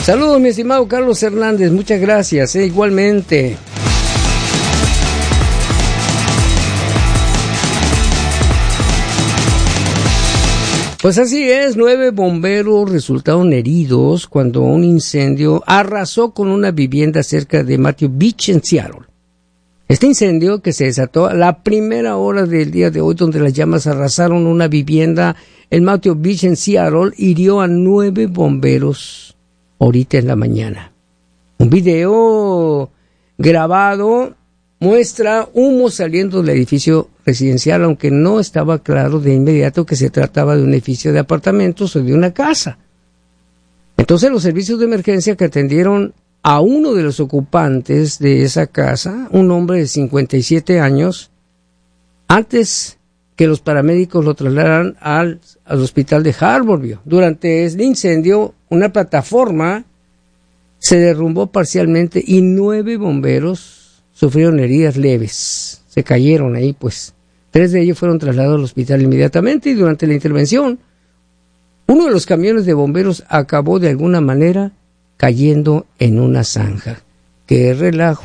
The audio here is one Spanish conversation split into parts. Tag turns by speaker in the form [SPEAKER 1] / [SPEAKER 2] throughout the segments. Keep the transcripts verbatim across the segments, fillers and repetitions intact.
[SPEAKER 1] Saludos, mi estimado Carlos Hernández, muchas gracias, eh, igualmente. Pues así es, nueve bomberos resultaron heridos cuando un incendio arrasó con una vivienda cerca de Matthew Beach en Seattle. Este incendio, que se desató a la primera hora del día de hoy, donde las llamas arrasaron una vivienda en Matthew Beach en Seattle, hirió a nueve bomberos ahorita en la mañana. Un video grabado muestra humo saliendo del edificio residencial, aunque no estaba claro de inmediato que se trataba de un edificio de apartamentos o de una casa. Entonces los servicios de emergencia que atendieron a uno de los ocupantes de esa casa, un hombre de cincuenta y siete años, antes que los paramédicos lo trasladaran al, al hospital de Harborview. Durante el incendio, una plataforma se derrumbó parcialmente y nueve bomberos sufrieron heridas leves. Se cayeron ahí, pues. Tres de ellos fueron trasladados al hospital inmediatamente y durante la intervención, uno de los camiones de bomberos acabó de alguna manera cayendo en una zanja. ¡Qué relajo!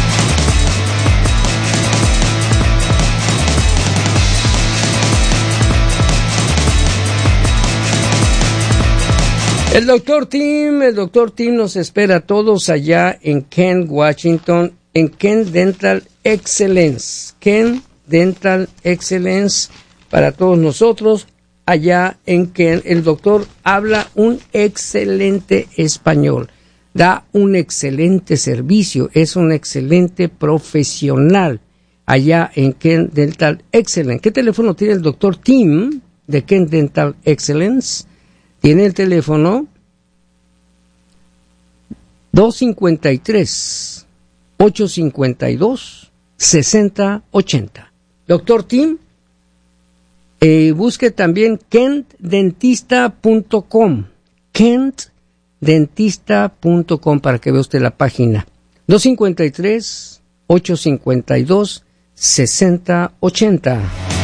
[SPEAKER 1] El doctor Tim, el doctor Tim nos espera a todos allá en Kent, Washington, en Kent Dental Excellence. Kent Dental Excellence para todos nosotros. Allá en Kent, el doctor habla un excelente español, da un excelente servicio, es un excelente profesional allá en Kent Dental Excellence. ¿Qué teléfono tiene el doctor Tim de Kent Dental Excellence? Tiene el teléfono dos cinco tres, ocho cinco dos, seis cero ocho cero. Doctor Tim, eh, busque también kent dentista punto com, kent dentista punto com para que vea usted la página. dos cinco tres, ocho cinco dos, seis cero ocho cero.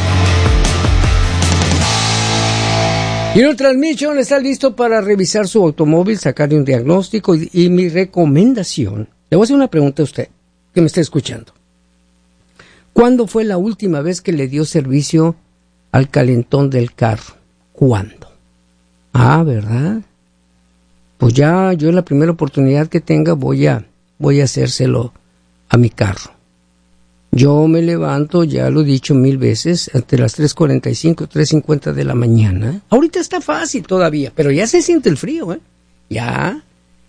[SPEAKER 1] Junior Transmission está listo para revisar su automóvil, sacarle un diagnóstico y, y mi recomendación. Le voy a hacer una pregunta a usted que me está escuchando. ¿Cuándo fue la última vez que le dio servicio al calentón del carro? ¿Cuándo? Ah, ¿verdad? Pues ya yo en la primera oportunidad que tenga voy a, voy a hacérselo a mi carro. Yo me levanto, ya lo he dicho mil veces, entre las tres cuarenta y cinco, tres cincuenta de la mañana. Ahorita está fácil todavía, pero ya se siente el frío, ¿eh? Ya.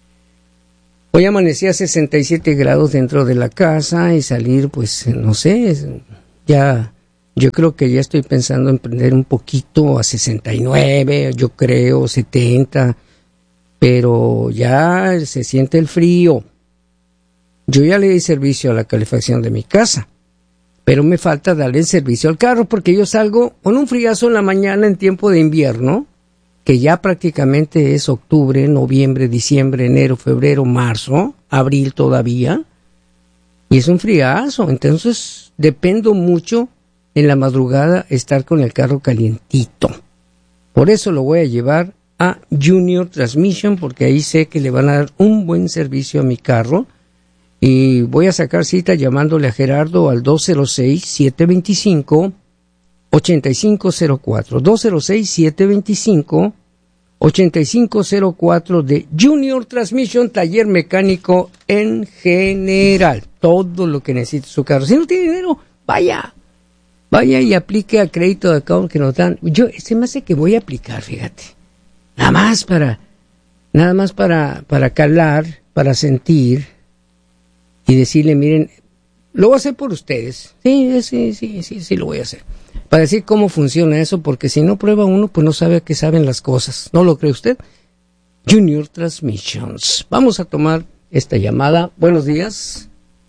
[SPEAKER 1] Hoy amanecí a sesenta y siete grados dentro de la casa y salir, pues, no sé, ya, yo creo que ya estoy pensando en prender un poquito a sesenta y nueve, yo creo, setenta, pero ya se siente el frío. Yo ya le di servicio a la calefacción de mi casa, pero me falta darle el servicio al carro porque yo salgo con un friazo en la mañana en tiempo de invierno, que ya prácticamente es octubre, noviembre, diciembre, enero, febrero, marzo, abril todavía, y es un friazo. Entonces dependo mucho en la madrugada estar con el carro calientito. Por eso lo voy a llevar a Junior Transmission, porque ahí sé que le van a dar un buen servicio a mi carro. Y voy a sacar cita llamándole a Gerardo al dos cero seis, siete dos cinco, ocho cinco cero cuatro. dos cero seis, siete dos cinco, ocho cinco cero cuatro de Junior Transmission, taller mecánico en general. Todo lo que necesite su carro. Si no tiene dinero, vaya. Vaya y aplique a crédito de account que nos dan. Yo, se me hace que voy a aplicar, fíjate. Nada más para, nada más para, para calar, para sentir. Y decirle, miren, lo voy a hacer por ustedes. Sí, sí, sí, sí, sí, lo voy a hacer. Para decir cómo funciona eso, porque si no prueba uno, pues no sabe a qué saben las cosas. ¿No lo cree usted? Junior Transmissions. Vamos a tomar esta llamada. Buenos días.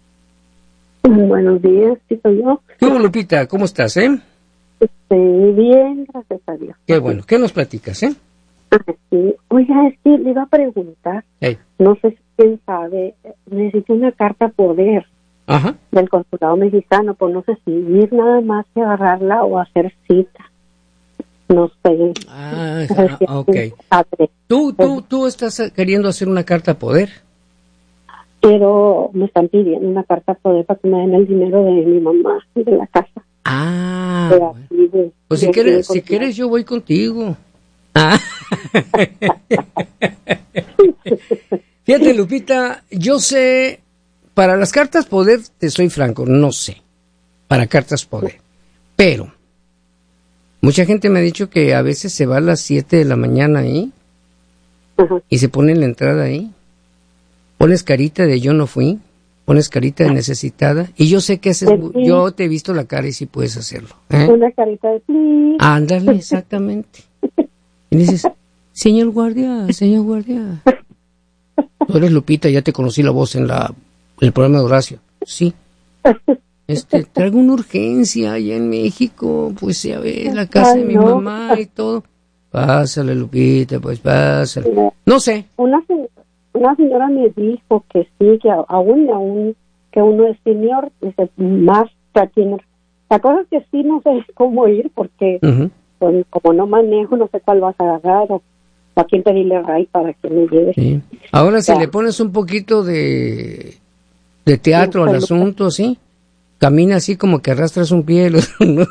[SPEAKER 2] Buenos días, sí soy yo.
[SPEAKER 1] ¿Qué hubo, Lupita? ¿Cómo estás, eh?
[SPEAKER 2] Estoy bien, gracias a Dios.
[SPEAKER 1] Qué bueno. ¿Qué nos platicas, eh?
[SPEAKER 2] Ah, sí. Oiga, es que le iba a preguntar,
[SPEAKER 1] hey.
[SPEAKER 2] no sé si quién sabe, necesito una carta poder
[SPEAKER 1] Ajá.
[SPEAKER 2] del consulado mexicano, pues no sé si ir nada más que agarrarla o hacer cita. no sé.
[SPEAKER 1] Ah, ah, ok. ¿Tú, tú, tú estás queriendo hacer una carta poder?
[SPEAKER 2] Pero me están pidiendo una carta poder para que me den el dinero de mi mamá y de la casa.
[SPEAKER 1] Ah,
[SPEAKER 2] de
[SPEAKER 1] bueno.
[SPEAKER 2] aquí, de,
[SPEAKER 1] Pues si quieres, si quieres yo voy contigo. Ah. Fíjate, Lupita, yo sé, para las cartas poder, te soy franco, no sé, para cartas poder, pero mucha gente me ha dicho que a veces se va a las siete de la mañana ahí
[SPEAKER 2] Ajá.
[SPEAKER 1] y se pone en la entrada ahí, pones carita de yo no fui, pones carita de necesitada, y yo sé que haces,
[SPEAKER 2] Sí.
[SPEAKER 1] yo te he visto la cara y sí puedes hacerlo, ¿eh?
[SPEAKER 2] Una carita de sí.
[SPEAKER 1] Ándale, exactamente. Y dices, señor guardia, señor guardia. Tú eres Lupita, ya te conocí la voz en la en el programa de Horacio. Sí. Este, traigo una urgencia allá en México, pues ya ves, la casa
[SPEAKER 2] Ay,
[SPEAKER 1] de mi
[SPEAKER 2] no.
[SPEAKER 1] mamá y todo. Pásale, Lupita, pues pásale. No sé.
[SPEAKER 2] Una, se- una señora me dijo que sí, que a- aún, aún, que uno es senior, dice, más que tiene. La cosa es que sí, no sé cómo ir, porque
[SPEAKER 1] Uh-huh.
[SPEAKER 2] pues, como no manejo, no sé cuál vas a agarrar, o, o a quién pedirle ray para que me lleve.
[SPEAKER 1] Sí. Ahora si
[SPEAKER 2] Ya.
[SPEAKER 1] le pones un poquito de, de teatro al
[SPEAKER 2] Sí,
[SPEAKER 1] asunto, ¿sí? Camina así como que arrastras un pie. el otro no.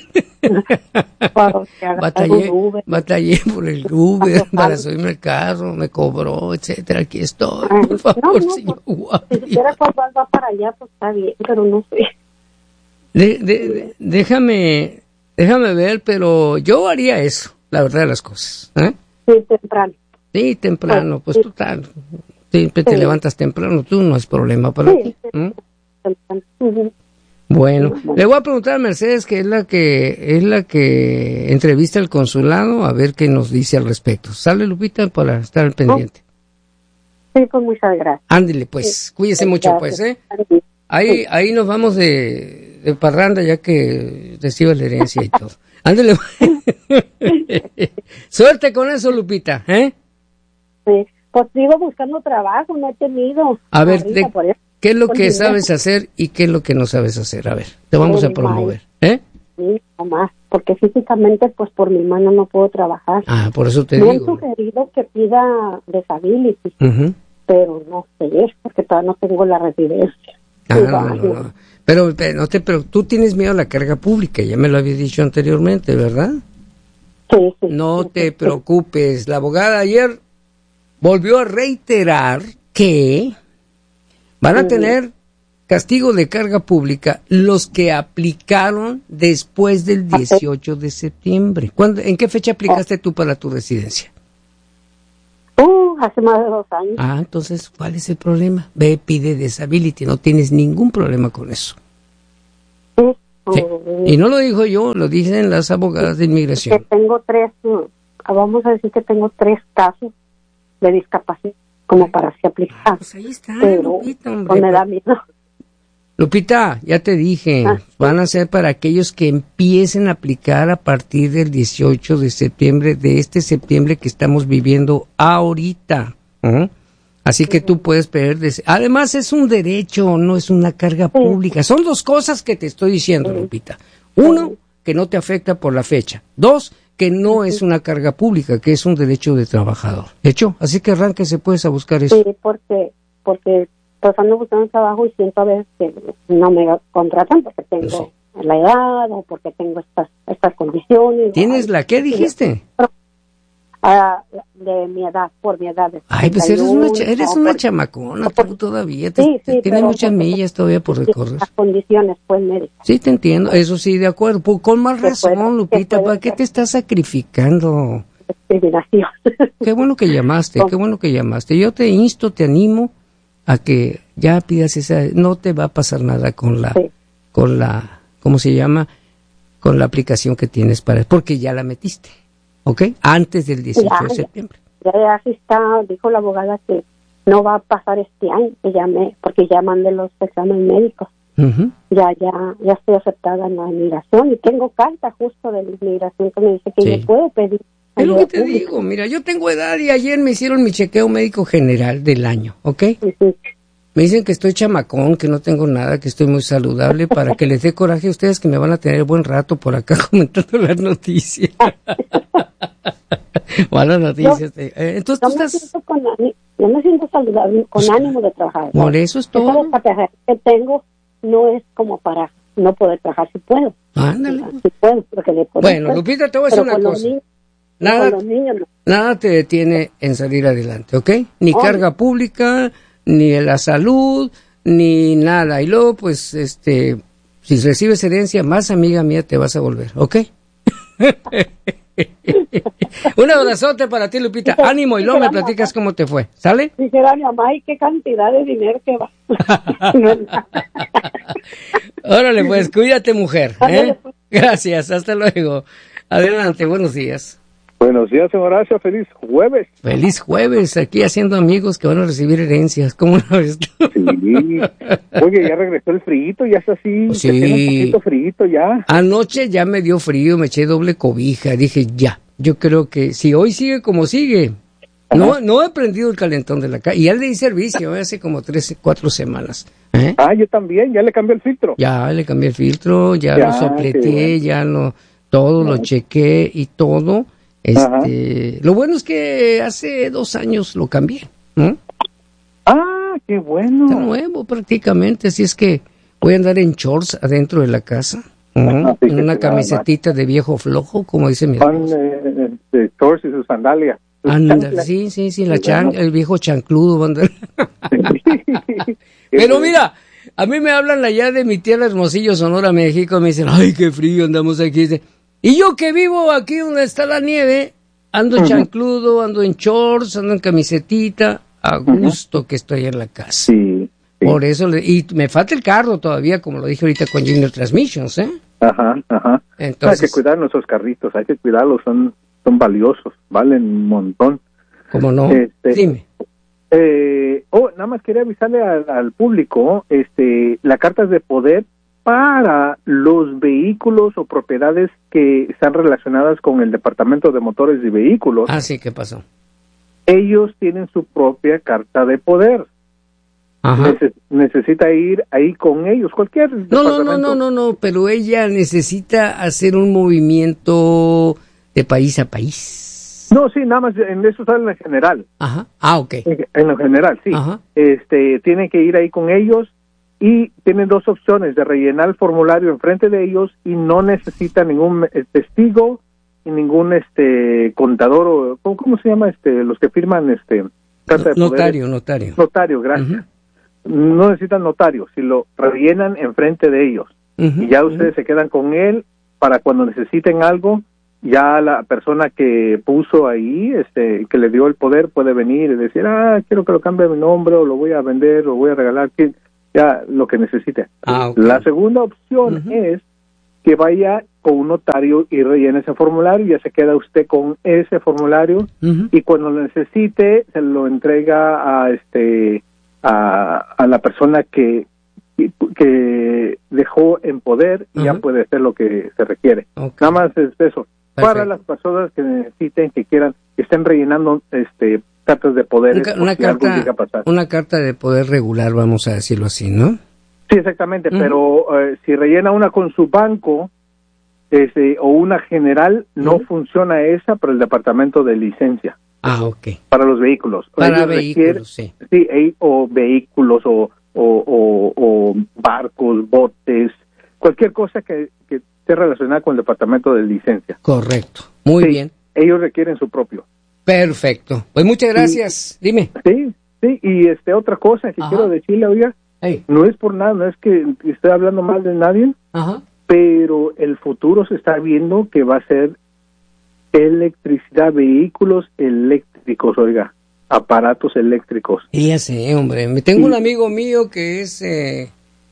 [SPEAKER 2] para que agarrar
[SPEAKER 1] Batallé,
[SPEAKER 2] un Uber.
[SPEAKER 1] batallé por el Uber
[SPEAKER 2] Ajá.
[SPEAKER 1] para subirme al carro, me cobró, etcétera. Aquí estoy,
[SPEAKER 2] Ay,
[SPEAKER 1] por favor,
[SPEAKER 2] no, no,
[SPEAKER 1] señor
[SPEAKER 2] pues,
[SPEAKER 1] guardia.
[SPEAKER 2] si siquiera cuando va para allá, pues está bien, pero no sé.
[SPEAKER 1] De- de- de- déjame, déjame ver, pero yo haría eso, la verdad de las cosas. ¿eh?
[SPEAKER 2] Sí, temprano.
[SPEAKER 1] Sí, temprano, pues
[SPEAKER 2] Sí.
[SPEAKER 1] total. Siempre te
[SPEAKER 2] Sí.
[SPEAKER 1] levantas temprano, tú no es problema para
[SPEAKER 2] Sí,
[SPEAKER 1] ti.
[SPEAKER 2] sí,
[SPEAKER 1] ¿eh?
[SPEAKER 2] temprano. Ujú.
[SPEAKER 1] Bueno,
[SPEAKER 2] Bueno.
[SPEAKER 1] le voy a preguntar a Mercedes, que es la que es la que entrevista al consulado, a ver qué nos dice al respecto. Sale, Lupita, para estar al pendiente.
[SPEAKER 2] Sí, pues muchas gracias.
[SPEAKER 1] Ándele, pues, cuídese mucho, pues, ¿eh?
[SPEAKER 2] Gracias.
[SPEAKER 1] Ahí, ahí nos vamos de, de parranda, ya que reciba la herencia y todo. Ándele. Suerte con eso, Lupita, ¿eh?
[SPEAKER 2] Sí. Pues sigo buscando trabajo, no he tenido.
[SPEAKER 1] A ver,
[SPEAKER 2] ahorita,
[SPEAKER 1] de-
[SPEAKER 2] por eso.
[SPEAKER 1] ¿qué es lo que
[SPEAKER 2] Continúa.
[SPEAKER 1] sabes hacer y qué es lo que no sabes hacer? A ver, te vamos a
[SPEAKER 2] El
[SPEAKER 1] promover, ¿eh?
[SPEAKER 2] Sí, nomás, porque físicamente, pues por mi mano no puedo trabajar.
[SPEAKER 1] Ah, por eso te
[SPEAKER 2] Me han
[SPEAKER 1] digo.
[SPEAKER 2] sugerido que pida disability,
[SPEAKER 1] Ujú.
[SPEAKER 2] pero no sé, porque todavía no tengo la residencia.
[SPEAKER 1] Ah,
[SPEAKER 2] Y
[SPEAKER 1] no,
[SPEAKER 2] vaya.
[SPEAKER 1] no, no. Pero, pero, no te, pero tú tienes miedo a la carga pública, ya me lo habías dicho anteriormente, ¿verdad?
[SPEAKER 2] Sí, sí.
[SPEAKER 1] No
[SPEAKER 2] sí,
[SPEAKER 1] te
[SPEAKER 2] sí.
[SPEAKER 1] preocupes. La abogada ayer volvió a reiterar que van a
[SPEAKER 2] Ujú.
[SPEAKER 1] tener castigo de carga pública los que aplicaron después del dieciocho de septiembre. ¿Cuándo, ¿En qué fecha aplicaste tú para tu residencia?
[SPEAKER 2] Uh, hace más de dos años.
[SPEAKER 1] Ah, entonces, ¿cuál es el problema? Ve, pide disability, no tienes ningún problema con eso.
[SPEAKER 2] Sí.
[SPEAKER 1] Sí.
[SPEAKER 2] Mm,
[SPEAKER 1] Y no lo digo yo, lo dicen las abogadas de
[SPEAKER 2] que
[SPEAKER 1] inmigración.
[SPEAKER 2] tengo tres, mm, vamos a decir que tengo tres casos de discapacidad como para así aplicar,
[SPEAKER 1] Pues ahí está,
[SPEAKER 2] pero
[SPEAKER 1] Lupita, hombre.
[SPEAKER 2] pues me da miedo.
[SPEAKER 1] Lupita, ya te dije,
[SPEAKER 2] Ah, sí.
[SPEAKER 1] van a ser para aquellos que empiecen a aplicar a partir del dieciocho de septiembre, de este septiembre que estamos viviendo ahorita. ¿eh? Así que tú puedes pedir... des- Además es un derecho, no es una carga pública. Son dos cosas que te estoy diciendo, Lupita. Uno, que no te afecta por la fecha. Dos, que no es una carga pública, que es un derecho de trabajador. ¿Hecho? Así que arránquese pues a buscar eso.
[SPEAKER 2] Sí, porque, porque pues ando buscando trabajo y siento a veces que no me contratan porque tengo
[SPEAKER 1] Sí.
[SPEAKER 2] la edad o porque tengo estas estas condiciones.
[SPEAKER 1] ¿Tienes
[SPEAKER 2] Ay,
[SPEAKER 1] la qué dijiste?
[SPEAKER 2] ah, de mi edad, por mi edad. de
[SPEAKER 1] Ay, pues eres una, cha- eres
[SPEAKER 2] o
[SPEAKER 1] una
[SPEAKER 2] por-
[SPEAKER 1] chamacona
[SPEAKER 2] o por-
[SPEAKER 1] tú todavía. Te,
[SPEAKER 2] Sí,
[SPEAKER 1] te-
[SPEAKER 2] sí,
[SPEAKER 1] tienes
[SPEAKER 2] pero
[SPEAKER 1] muchas
[SPEAKER 2] porque-
[SPEAKER 1] millas todavía por recorrer.
[SPEAKER 2] Las condiciones, pues, médicas.
[SPEAKER 1] Sí, te entiendo. Eso sí, de acuerdo. Pues, con más
[SPEAKER 2] Que
[SPEAKER 1] razón,
[SPEAKER 2] puede-
[SPEAKER 1] Lupita.
[SPEAKER 2] que puede
[SPEAKER 1] ¿Para qué
[SPEAKER 2] ser.
[SPEAKER 1] te estás sacrificando?
[SPEAKER 2] Discriminación.
[SPEAKER 1] Qué bueno que llamaste, qué bueno que llamaste. Yo te insto, te animo a que ya pidas esa... No te va a pasar nada con la...
[SPEAKER 2] Sí.
[SPEAKER 1] con la... ¿Cómo se llama? Con la aplicación que tienes para... Porque ya la metiste, ¿ok? Antes del dieciocho
[SPEAKER 2] Ya,
[SPEAKER 1] de
[SPEAKER 2] ya.
[SPEAKER 1] septiembre.
[SPEAKER 2] Ya, ya sí está, dijo la abogada que no va a pasar este año, que ya me, porque ya mandé los exámenes médicos.
[SPEAKER 1] Ujú.
[SPEAKER 2] Ya, ya, ya estoy aceptada en la inmigración y tengo carta justo de la inmigración que me dice que
[SPEAKER 1] Sí.
[SPEAKER 2] yo puedo pedir.
[SPEAKER 1] Es lo
[SPEAKER 2] ayuda
[SPEAKER 1] que te
[SPEAKER 2] pública.
[SPEAKER 1] digo, mira, yo tengo edad y ayer me hicieron mi chequeo médico general del año, ¿ok?
[SPEAKER 2] Sí, sí.
[SPEAKER 1] Me dicen que estoy chamacón, que no tengo nada, que estoy muy saludable, para que les dé coraje a ustedes que me van a tener buen rato por acá comentando las noticias. Malas noticias.
[SPEAKER 2] Yo,
[SPEAKER 1] eh, entonces
[SPEAKER 2] yo
[SPEAKER 1] tú
[SPEAKER 2] me
[SPEAKER 1] estás...
[SPEAKER 2] siento con ani- yo me siento saludable, con
[SPEAKER 1] Pues,
[SPEAKER 2] ánimo de trabajar.
[SPEAKER 1] por
[SPEAKER 2] ¿sabes?
[SPEAKER 1] eso es
[SPEAKER 2] Esa
[SPEAKER 1] todo.
[SPEAKER 2] descapacidad que tengo no es como para no poder trabajar, si puedo.
[SPEAKER 1] Ándale.
[SPEAKER 2] Si puedo, porque le puedo
[SPEAKER 1] Bueno,
[SPEAKER 2] hacer.
[SPEAKER 1] Lupita, te voy a decir
[SPEAKER 2] Pero
[SPEAKER 1] una
[SPEAKER 2] con los
[SPEAKER 1] cosa.
[SPEAKER 2] niños-
[SPEAKER 1] Nada,
[SPEAKER 2] con los niños no.
[SPEAKER 1] nada te detiene en salir adelante, ¿ok? Ni
[SPEAKER 2] Oh.
[SPEAKER 1] carga pública, ni la salud, ni nada. Y luego, pues, este, si recibes herencia, más amiga mía te vas a volver, ¿ok? Un abrazote para ti, Lupita.
[SPEAKER 2] Dice-
[SPEAKER 1] Ánimo, y luego me
[SPEAKER 2] dice la
[SPEAKER 1] platicas cómo te fue. ¿Sale?
[SPEAKER 2] Dijera mi mamá, ay, qué cantidad de dinero que va.
[SPEAKER 1] Órale, pues, cuídate, mujer. ¿eh?
[SPEAKER 2] Ándale, pues.
[SPEAKER 1] Gracias, hasta luego. Adelante, buenos días.
[SPEAKER 3] Buenos días, señor Horacio. Feliz jueves.
[SPEAKER 1] Feliz jueves, aquí haciendo amigos que van a recibir herencias. ¿Cómo lo ves tú?
[SPEAKER 3] Sí. Oye, ya regresó el frío, ya está así.
[SPEAKER 1] Sí.
[SPEAKER 3] Se tiene un poquito frío ya.
[SPEAKER 1] Anoche ya me dio frío, me eché doble cobija. Dije, ya, yo creo que si hoy sigue como sigue. No, no he prendido el calentón de la casa. Y ya le di servicio, ¿eh? Hace como tres, cuatro semanas. ¿eh?
[SPEAKER 3] Ah, yo también, ya le cambié el filtro.
[SPEAKER 1] Ya le cambié el filtro, ya,
[SPEAKER 3] Ya,
[SPEAKER 1] lo sopleteé,
[SPEAKER 3] qué bueno.
[SPEAKER 1] ya lo, todo lo chequé y todo. Este, lo bueno es que hace dos años lo cambié. ¿no?
[SPEAKER 3] Ah, qué bueno.
[SPEAKER 1] Está nuevo prácticamente, así es que voy a andar en shorts adentro de la casa. ¿no?
[SPEAKER 3] Así que
[SPEAKER 1] En una
[SPEAKER 3] nada
[SPEAKER 1] camisetita de viejo flojo, como dice mi
[SPEAKER 3] Con
[SPEAKER 1] esposa.
[SPEAKER 3] eh, de shorts y sus sandalias. Sus
[SPEAKER 1] Anda,
[SPEAKER 3] chanclas.
[SPEAKER 1] sí, sí, sí, la
[SPEAKER 3] Qué
[SPEAKER 1] chan,
[SPEAKER 3] bueno.
[SPEAKER 1] el viejo chancludo va a andar.
[SPEAKER 3] Qué
[SPEAKER 1] Pero
[SPEAKER 3] bueno.
[SPEAKER 1] mira, a mí me hablan allá de mi tierra Hermosillo, Sonora, México, me dicen, ay, qué frío andamos aquí. Dice, y yo que vivo aquí donde está la nieve, ando en
[SPEAKER 3] Ujú.
[SPEAKER 1] chancludo, ando en shorts, ando en camisetita, a gusto que estoy en la casa.
[SPEAKER 3] Sí, sí.
[SPEAKER 1] Por eso, le, y me falta el carro todavía, como lo dije ahorita con Junior Transmissions, ¿eh?
[SPEAKER 3] Ajá, ajá.
[SPEAKER 1] Entonces,
[SPEAKER 3] Hay que cuidar nuestros carritos, hay que cuidarlos, son, son valiosos, valen un montón.
[SPEAKER 1] ¿cómo no?
[SPEAKER 3] Este,
[SPEAKER 1] Dime.
[SPEAKER 3] Eh, oh, nada más quería avisarle al, al público, este, la carta de poder para los vehículos o propiedades que están relacionadas con el Departamento de Motores y Vehículos.
[SPEAKER 1] Ah, sí, ¿qué pasó?
[SPEAKER 3] Ellos tienen su propia carta de poder.
[SPEAKER 1] Ajá.
[SPEAKER 3] Neces- necesita ir ahí con ellos, cualquier
[SPEAKER 1] No, no, no,
[SPEAKER 3] departamento.
[SPEAKER 1] no, no, no, pero ella necesita hacer un movimiento de país a país.
[SPEAKER 3] No, sí, nada más en eso sale en general.
[SPEAKER 1] Ajá. Ah, ok.
[SPEAKER 3] En, en lo general, sí.
[SPEAKER 1] Ajá.
[SPEAKER 3] Este, tiene que ir ahí con ellos y tienen dos opciones de rellenar el formulario enfrente de ellos y no necesita ningún eh, testigo y ningún este contador o ¿cómo, cómo se llama este los que firman este carta de poder?
[SPEAKER 1] Notario, notario.
[SPEAKER 3] Notario, gracias. No necesitan notario, si lo rellenan enfrente de ellos
[SPEAKER 1] Ujú,
[SPEAKER 3] y ya
[SPEAKER 1] ujú.
[SPEAKER 3] ustedes se quedan con él para cuando necesiten algo. Ya la persona que puso ahí, este, que le dio el poder, puede venir y decir, ah, quiero que lo cambie mi nombre, o lo voy a vender, o lo voy a regalar, que- ya lo que necesite.
[SPEAKER 1] Ah, ok.
[SPEAKER 3] La segunda opción
[SPEAKER 1] Ujú.
[SPEAKER 3] es que vaya con un notario y rellene ese formulario, ya se queda usted con ese formulario,
[SPEAKER 1] Ujú.
[SPEAKER 3] y cuando lo necesite, se lo entrega a este a, a la persona que, que, que dejó en poder, y ya
[SPEAKER 1] Ajá.
[SPEAKER 3] puede hacer lo que se requiere.
[SPEAKER 1] Ok.
[SPEAKER 3] Nada más es eso. Para
[SPEAKER 1] Perfecto.
[SPEAKER 3] las personas que necesiten, que quieran, que estén rellenando este cartas de poder.
[SPEAKER 1] Una, una carta, una carta de poder regular, vamos a decirlo así, ¿no?
[SPEAKER 3] Sí, exactamente,
[SPEAKER 1] Ujú.
[SPEAKER 3] pero eh, si rellena una con su banco este, o una general, no
[SPEAKER 1] Ujú.
[SPEAKER 3] funciona esa para el departamento de licencia,
[SPEAKER 1] Ah, ok.
[SPEAKER 3] para los vehículos.
[SPEAKER 1] Para
[SPEAKER 3] Ellos
[SPEAKER 1] vehículos, sí.
[SPEAKER 3] Sí, eh, o vehículos o, o, o, o barcos, botes, cualquier cosa que, que esté relacionada con el departamento de licencia.
[SPEAKER 1] Correcto. Muy
[SPEAKER 3] Sí,
[SPEAKER 1] bien.
[SPEAKER 3] Ellos requieren su propio.
[SPEAKER 1] Perfecto. Pues muchas gracias. Dime.
[SPEAKER 3] Sí, sí, y este otra cosa que
[SPEAKER 1] Ajá.
[SPEAKER 3] quiero decirle, oiga,
[SPEAKER 1] Hey.
[SPEAKER 3] no es por nada, no es que esté hablando mal de nadie,
[SPEAKER 1] Ajá.
[SPEAKER 3] pero el futuro se está viendo que va a ser electricidad, vehículos eléctricos, oiga, aparatos eléctricos.
[SPEAKER 1] Y ya sé, hombre. Me tengo
[SPEAKER 3] Sí.
[SPEAKER 1] un amigo mío que es eh,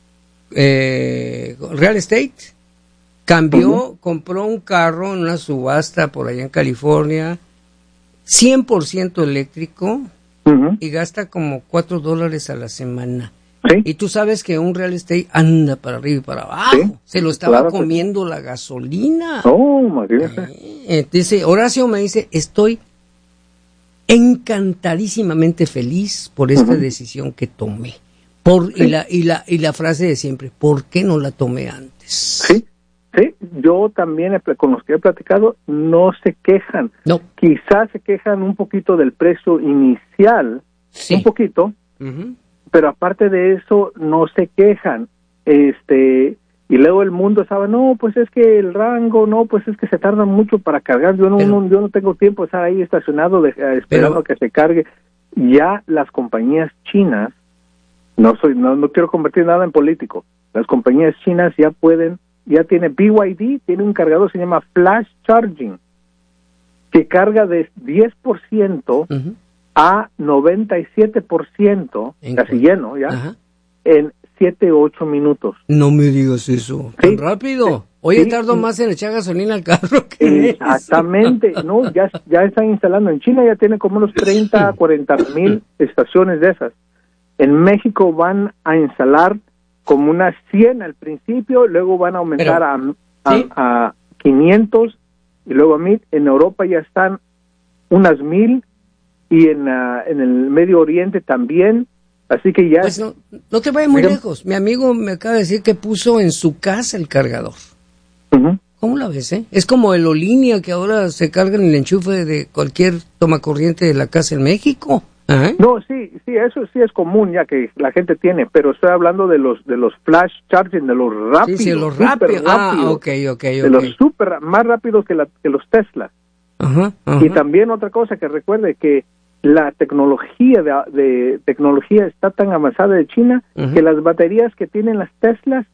[SPEAKER 1] eh, real estate. Cambió,
[SPEAKER 3] Ujú.
[SPEAKER 1] compró un carro en una subasta por allá en California, cien por ciento eléctrico,
[SPEAKER 3] Ujú.
[SPEAKER 1] y gasta como cuatro dólares a la semana.
[SPEAKER 3] Sí,
[SPEAKER 1] Y tú sabes que un real estate anda para arriba y para abajo.
[SPEAKER 3] Sí,
[SPEAKER 1] Se lo estaba
[SPEAKER 3] claro que sí.
[SPEAKER 1] comiendo la gasolina.
[SPEAKER 3] oh, imagínese.
[SPEAKER 1] Eh, dice, Horacio me dice, estoy encantadísimamente feliz por esta
[SPEAKER 3] Ujú.
[SPEAKER 1] decisión que tomé. Por,
[SPEAKER 3] Sí.
[SPEAKER 1] y, la, y, la, y la frase de siempre, ¿por qué no la tomé antes?
[SPEAKER 3] Sí, sí, yo también he- con los que he platicado no se quejan.
[SPEAKER 1] No.
[SPEAKER 3] Quizás se quejan un poquito del precio inicial,
[SPEAKER 1] Sí.
[SPEAKER 3] un poquito,
[SPEAKER 1] Ujú.
[SPEAKER 3] pero aparte de eso no se quejan. Este, y luego el mundo estaba, no, pues es que el rango, no, pues es que se tarda mucho para cargar, yo no,
[SPEAKER 1] Pero-
[SPEAKER 3] no- yo no tengo tiempo de estar ahí estacionado de- eh, esperando
[SPEAKER 1] Pero-
[SPEAKER 3] que se cargue. Ya las compañías chinas, no soy, no, no quiero convertir nada en político, las compañías chinas ya pueden, ya tiene B Y D, tiene un cargador, se llama Flash Charging, que carga de diez por ciento
[SPEAKER 1] Ujú.
[SPEAKER 3] a noventa y siete por ciento,
[SPEAKER 1] ¿En
[SPEAKER 3] casi
[SPEAKER 1] cuánto?
[SPEAKER 3] lleno ya,
[SPEAKER 1] Ajá.
[SPEAKER 3] en siete u ocho minutos.
[SPEAKER 1] No me digas eso.
[SPEAKER 3] Sí.
[SPEAKER 1] ¿Tan rápido? Oye,
[SPEAKER 3] Sí.
[SPEAKER 1] tardo más en echar gasolina al carro que en eso.
[SPEAKER 3] Exactamente, no, ya, ya están instalando. En China ya tiene como unos treinta, cuarenta mil estaciones de esas. En México van a instalar como unas cien al principio, luego van a aumentar
[SPEAKER 1] Pero,
[SPEAKER 3] a, a,
[SPEAKER 1] ¿sí?
[SPEAKER 3] a quinientos y luego a mil. En Europa ya están unas mil y en, ah, en el Medio Oriente también. Así que ya...
[SPEAKER 1] Pues no, no te vayas muy
[SPEAKER 3] Mira.
[SPEAKER 1] lejos. Mi amigo me acaba de decir que puso en su casa el cargador.
[SPEAKER 3] Ujú.
[SPEAKER 1] ¿Cómo la ves, eh? Es como el Olinia que ahora se carga en el enchufe de cualquier tomacorriente de la casa en México. Ajá.
[SPEAKER 3] No, sí, sí, eso sí es común ya que la gente tiene, pero estoy hablando de los de los flash charging, de los rápidos,
[SPEAKER 1] Sí, sí, los
[SPEAKER 3] súper
[SPEAKER 1] rápidos. Ah,
[SPEAKER 3] rápidos,
[SPEAKER 1] ok, ok,
[SPEAKER 3] de los
[SPEAKER 1] ok.
[SPEAKER 3] super más rápidos que, la, que los Tesla.
[SPEAKER 1] Ajá, ajá.
[SPEAKER 3] Y también otra cosa que recuerde que la tecnología de, de tecnología está tan avanzada de China
[SPEAKER 1] Ujú.
[SPEAKER 3] que las baterías que tienen las Teslas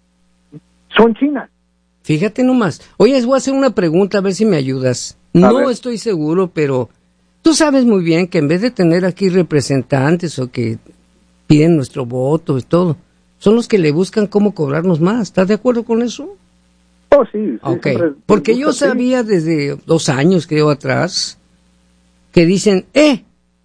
[SPEAKER 3] son chinas.
[SPEAKER 1] Fíjate nomás. Oye, les voy a hacer una pregunta, a ver si me ayudas. No
[SPEAKER 3] ver.
[SPEAKER 1] estoy seguro, pero tú sabes muy bien que en vez de tener aquí representantes o que piden nuestro voto y todo, son los que le buscan cómo cobrarnos más. ¿Estás de acuerdo con eso?
[SPEAKER 3] Oh, sí, sí.
[SPEAKER 1] Ok.
[SPEAKER 3] siempre
[SPEAKER 1] Porque
[SPEAKER 3] busca,
[SPEAKER 1] yo
[SPEAKER 3] sí.
[SPEAKER 1] sabía desde dos años, creo, atrás, que dicen, eh,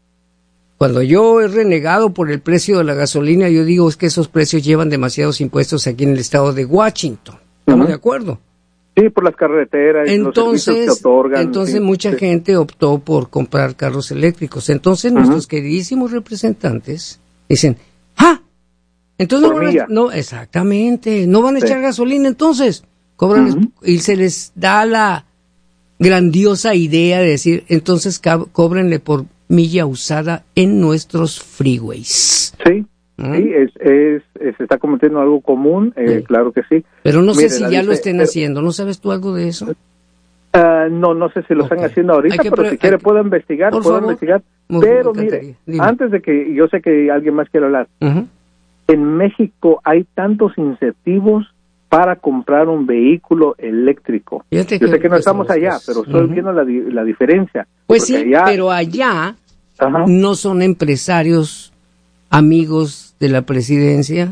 [SPEAKER 1] cuando yo he renegado por el precio de la gasolina, yo digo es que esos precios llevan demasiados impuestos aquí en el estado de Washington. ¿Estamos
[SPEAKER 3] Ujú.
[SPEAKER 1] de acuerdo?
[SPEAKER 3] Sí, por las carreteras, y los servicios
[SPEAKER 1] Entonces,
[SPEAKER 3] que otorgan.
[SPEAKER 1] entonces
[SPEAKER 3] sí,
[SPEAKER 1] mucha
[SPEAKER 3] sí.
[SPEAKER 1] gente optó por comprar carros eléctricos. Entonces
[SPEAKER 3] Ujú.
[SPEAKER 1] nuestros queridísimos representantes dicen, ¡ah! Entonces no
[SPEAKER 3] Por
[SPEAKER 1] van a,
[SPEAKER 3] milla.
[SPEAKER 1] no, exactamente, no van a
[SPEAKER 3] Sí.
[SPEAKER 1] echar gasolina entonces. Cobran
[SPEAKER 3] Ujú.
[SPEAKER 1] y se les da la grandiosa idea de decir, entonces cab- cóbrenle por milla usada en nuestros freeways.
[SPEAKER 3] Sí,
[SPEAKER 1] ¿Mm?
[SPEAKER 3] sí, es, es, es- se está convirtiendo en algo común, eh,
[SPEAKER 1] Sí.
[SPEAKER 3] claro que sí.
[SPEAKER 1] Pero no
[SPEAKER 3] Mire,
[SPEAKER 1] sé si
[SPEAKER 3] la
[SPEAKER 1] ya lo
[SPEAKER 3] dice-
[SPEAKER 1] estén
[SPEAKER 3] pero-
[SPEAKER 1] haciendo. ¿No sabes tú algo de eso?
[SPEAKER 3] Ah, no, no sé si lo
[SPEAKER 1] Ok.
[SPEAKER 3] están haciendo ahorita,
[SPEAKER 1] Hay que
[SPEAKER 3] pero
[SPEAKER 1] pre-
[SPEAKER 3] si quiere
[SPEAKER 1] hay que-
[SPEAKER 3] puedo investigar,
[SPEAKER 1] por
[SPEAKER 3] puedo
[SPEAKER 1] favor.
[SPEAKER 3] investigar.
[SPEAKER 1] Muy-
[SPEAKER 3] Pero
[SPEAKER 1] me
[SPEAKER 3] mire,
[SPEAKER 1] encantaría. Dime.
[SPEAKER 3] antes de que, yo sé que alguien más quiere hablar,
[SPEAKER 1] Ujú.
[SPEAKER 3] en México hay tantos incentivos para comprar un vehículo eléctrico.
[SPEAKER 1] Fíjate
[SPEAKER 3] Yo sé que no
[SPEAKER 1] ricas
[SPEAKER 3] estamos
[SPEAKER 1] son las
[SPEAKER 3] allá,
[SPEAKER 1] cosas.
[SPEAKER 3] pero estoy
[SPEAKER 1] Ujú.
[SPEAKER 3] viendo la, di- la diferencia.
[SPEAKER 1] Pues
[SPEAKER 3] Porque
[SPEAKER 1] sí,
[SPEAKER 3] allá-
[SPEAKER 1] pero allá
[SPEAKER 3] Ajá.
[SPEAKER 1] no son empresarios amigos de la presidencia,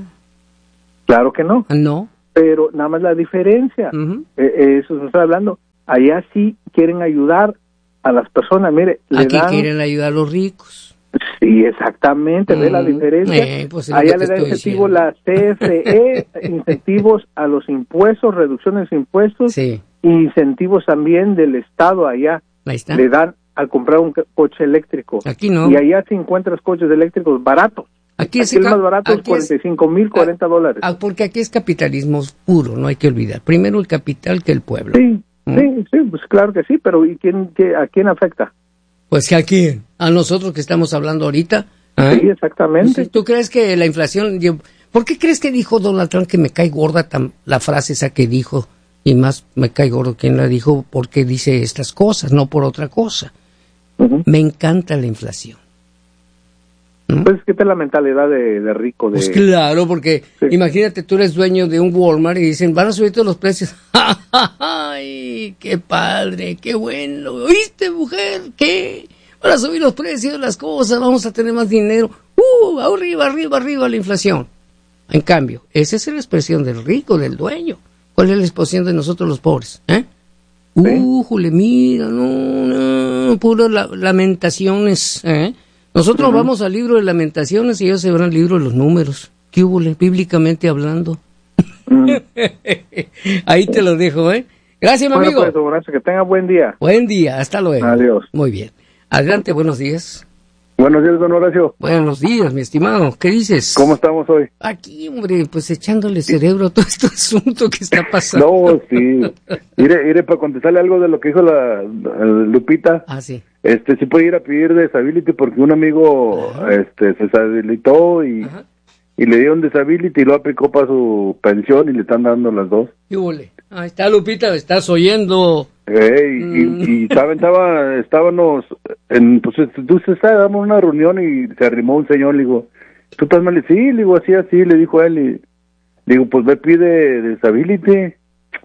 [SPEAKER 3] Claro que no,
[SPEAKER 1] no.
[SPEAKER 3] pero nada más la diferencia.
[SPEAKER 1] Ujú.
[SPEAKER 3] Eh, eh, eso se está hablando. Allá sí quieren ayudar a las personas. Mire, le
[SPEAKER 1] Aquí
[SPEAKER 3] dan...
[SPEAKER 1] quieren ayudar a los ricos.
[SPEAKER 3] Sí, exactamente. ¿Ve la
[SPEAKER 1] Mm,
[SPEAKER 3] diferencia?
[SPEAKER 1] eh, pues es lo
[SPEAKER 3] Allá
[SPEAKER 1] que
[SPEAKER 3] le
[SPEAKER 1] te
[SPEAKER 3] da
[SPEAKER 1] estoy
[SPEAKER 3] incentivo
[SPEAKER 1] diciendo.
[SPEAKER 3] la C F E, incentivos a los impuestos, reducciones de impuestos,
[SPEAKER 1] Sí,
[SPEAKER 3] y incentivos también del Estado allá.
[SPEAKER 1] ahí está.
[SPEAKER 3] Le dan al comprar un co- coche eléctrico.
[SPEAKER 1] Aquí no.
[SPEAKER 3] Y allá se encuentras coches eléctricos baratos.
[SPEAKER 1] Aquí,
[SPEAKER 3] Aquí
[SPEAKER 1] ese
[SPEAKER 3] el
[SPEAKER 1] ca-
[SPEAKER 3] más barato es
[SPEAKER 1] aquí es-
[SPEAKER 3] cuarenta y cinco mil, cuarenta dólares.
[SPEAKER 1] Ah, porque aquí es capitalismo puro, no hay que olvidar. Primero el capital que el pueblo.
[SPEAKER 3] Sí,
[SPEAKER 1] ¿Mm?
[SPEAKER 3] sí, sí, pues claro que sí, pero ¿y quién, qué- a quién afecta?
[SPEAKER 1] Pues que aquí, a nosotros que estamos hablando ahorita. ¿eh?
[SPEAKER 3] Sí, exactamente.
[SPEAKER 1] ¿Tú crees que la inflación... yo- ¿Por qué crees que dijo Donald Trump que me cae gorda tan, la frase esa que dijo? Y más me cae gordo quien la dijo porque dice estas cosas, no por otra cosa.
[SPEAKER 3] Ujú.
[SPEAKER 1] Me encanta la inflación.
[SPEAKER 3] Pues es que esta es la mentalidad de, de rico. De...
[SPEAKER 1] Pues claro, porque
[SPEAKER 3] Sí.
[SPEAKER 1] imagínate, tú eres dueño de un Walmart y dicen, van a subir todos los precios. ¡Ay, qué padre, qué bueno! ¿Oíste, mujer? ¿Qué? Van a subir los precios de las cosas, vamos a tener más dinero. ¡Uh! Arriba, arriba, arriba la inflación. En cambio, esa es la expresión del rico, del dueño. ¿Cuál es la expresión de nosotros los pobres? ¿Eh? ¡Uh, jule, mira, no, no, puras la- lamentaciones, ¿eh? Nosotros
[SPEAKER 3] Ujú.
[SPEAKER 1] vamos al libro de lamentaciones y ellos se van al libro de los números. ¿Qué hubo, bíblicamente hablando?
[SPEAKER 3] Mm.
[SPEAKER 1] Ahí te lo dejo, ¿eh? Gracias, mi
[SPEAKER 3] Bueno,
[SPEAKER 1] amigo.
[SPEAKER 3] pues, don Horacio, que tenga buen día.
[SPEAKER 1] Buen día, hasta luego.
[SPEAKER 3] Adiós.
[SPEAKER 1] Muy bien. Adelante, buenos días.
[SPEAKER 4] Buenos días, don Horacio.
[SPEAKER 1] Buenos días, mi estimado. ¿Qué dices?
[SPEAKER 4] ¿Cómo estamos hoy?
[SPEAKER 1] Aquí, hombre, pues echándole cerebro a todo este asunto que está pasando.
[SPEAKER 4] No, sí. Mire, mire, para contestarle algo de lo que dijo la, la Lupita.
[SPEAKER 1] Ah, sí.
[SPEAKER 4] Este, sí puede ir a pedir disability porque un amigo, Ajá. este, se deshabilitó y, y le dieron disability y lo aplicó para su pensión y le están dando las dos.
[SPEAKER 1] ¿Qué huele? Ahí está, Lupita, estás oyendo.
[SPEAKER 4] Hey, mm. y, y saben, estaba, estábamos en, pues, entonces estábamos en una reunión y se arrimó un señor, le digo, ¿tú estás mal? Sí, le digo, así, así, le dijo a él, y, le digo, pues ve, pide disability.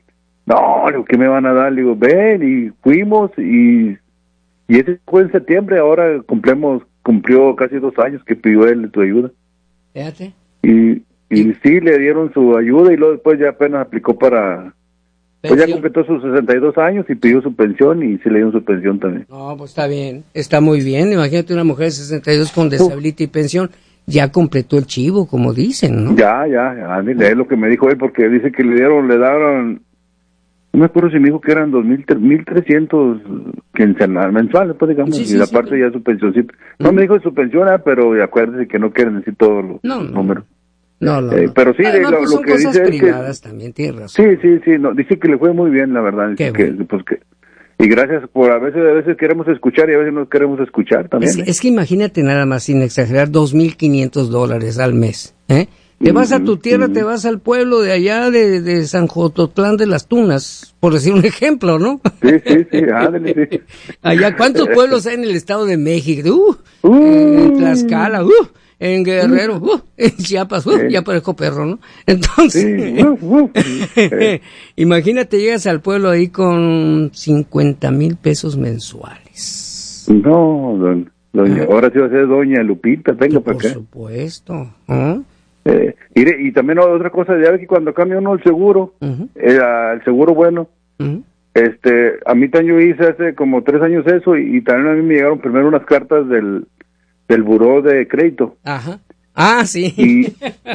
[SPEAKER 4] No, le digo, ¿qué me van a dar? Le digo, ven, y fuimos, y, y ese fue en septiembre, ahora cumplimos, cumplió casi dos años que pidió él tu ayuda.
[SPEAKER 1] Fíjate.
[SPEAKER 4] Y, y, y sí, le dieron su ayuda, y luego después ya apenas aplicó para... Pues ya completó sus sesenta y dos años y pidió su pensión y se le dio su pensión también.
[SPEAKER 1] No, pues está bien, está muy bien. Imagínate una mujer de sesenta y dos con disability y pensión, ya completó el chivo, como dicen, ¿no?
[SPEAKER 4] Ya, ya, ya, es lo que me dijo él, porque dice que le dieron, le daron, no me acuerdo si me dijo que eran dos mil, mil trescientos quincenal, mensuales, pues digamos, sí, sí, y aparte sí, ya su pensioncita. No, no me dijo su pensión, ah, pero acuérdese que no quieren decir todos los
[SPEAKER 1] no, no.
[SPEAKER 4] números.
[SPEAKER 1] No, no,
[SPEAKER 4] eh,
[SPEAKER 1] no.
[SPEAKER 4] Pero sí,
[SPEAKER 1] ah,
[SPEAKER 4] de,
[SPEAKER 1] no,
[SPEAKER 4] lo,
[SPEAKER 1] pues
[SPEAKER 4] lo que dice
[SPEAKER 1] privadas
[SPEAKER 4] es que...
[SPEAKER 1] también, tienes razón.
[SPEAKER 4] Sí, sí, sí, no, dice que le fue muy bien, la verdad.
[SPEAKER 1] Qué
[SPEAKER 4] que,
[SPEAKER 1] bueno.
[SPEAKER 4] pues, que, y gracias por, a veces a veces queremos escuchar y a veces no queremos escuchar también.
[SPEAKER 1] Es,
[SPEAKER 4] ¿eh?
[SPEAKER 1] es que imagínate nada más, sin exagerar, dos mil quinientos dólares al mes, ¿eh? Te vas a tu tierra, te vas al pueblo de allá de, de San Jototlán de las Tunas, por decir un ejemplo, ¿no?
[SPEAKER 4] Sí, sí, sí, ándale, sí.
[SPEAKER 1] Allá, ¿cuántos pueblos hay en el Estado de México? Uh, uh, en Tlaxcala, uh, en Guerrero, uh, en Chiapas, uh, sí. Ya parezco perro, ¿no? Entonces, sí. uh, uh, sí. Imagínate, llegas al pueblo ahí con cincuenta mil pesos mensuales.
[SPEAKER 4] No, don, doña, ¿Eh? Ahora sí va a ser doña Lupita, venga para acá.
[SPEAKER 1] Por supuesto, ¿eh?
[SPEAKER 4] Eh, y, y también otra cosa, ya ve que cuando cambia uno el seguro, uh-huh. eh, el seguro bueno, uh-huh. este, a mí también yo hice hace como tres años eso y, y también a mí me llegaron primero unas cartas del, del buró de crédito.
[SPEAKER 1] Ajá. Ah, sí.
[SPEAKER 4] Y,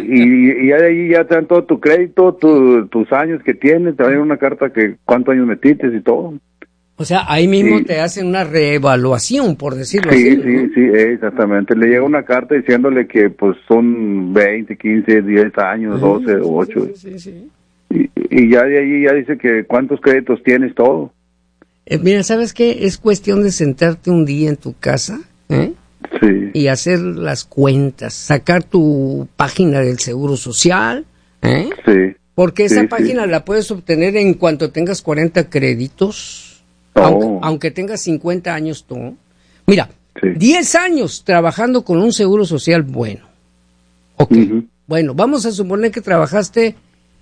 [SPEAKER 4] y, y ahí ya te dan todo tu crédito, tu, tus años que tienes, te dan una carta que cuántos años metiste y todo.
[SPEAKER 1] O sea, ahí mismo sí. Te hacen una reevaluación, por decirlo
[SPEAKER 4] sí,
[SPEAKER 1] así.
[SPEAKER 4] Sí, sí, sí, exactamente. Le llega una carta diciéndole que pues son veinte, quince, diez años, doce o ocho. Sí, sí, sí. Y, y ya de ahí ya dice que cuántos créditos tienes, todo.
[SPEAKER 1] Eh, mira, ¿sabes qué? Es cuestión de sentarte un día en tu casa, ¿eh?
[SPEAKER 4] Sí.
[SPEAKER 1] Y hacer las cuentas, sacar tu página del Seguro Social, ¿eh?
[SPEAKER 4] Sí.
[SPEAKER 1] Porque esa
[SPEAKER 4] sí,
[SPEAKER 1] página
[SPEAKER 4] sí.
[SPEAKER 1] la puedes obtener en cuanto tengas cuarenta créditos.
[SPEAKER 4] Oh.
[SPEAKER 1] Aunque, aunque tengas cincuenta años tú. Mira,
[SPEAKER 4] sí.
[SPEAKER 1] diez años trabajando con un seguro social bueno. Ok. Uh-huh. Bueno, vamos a suponer que trabajaste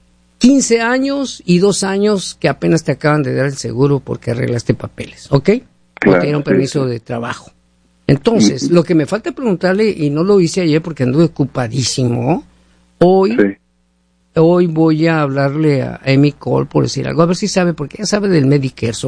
[SPEAKER 1] quince años y dos años que apenas te acaban de dar el seguro porque arreglaste papeles. ¿Ok? Claro, porque era un permiso sí, sí. de trabajo. Entonces, uh-huh. lo que me falta preguntarle, y no lo hice ayer porque anduve ocupadísimo, hoy... Sí. Hoy voy a hablarle a Amy Cole por decir algo, a ver si sabe, porque ella sabe del Medicare,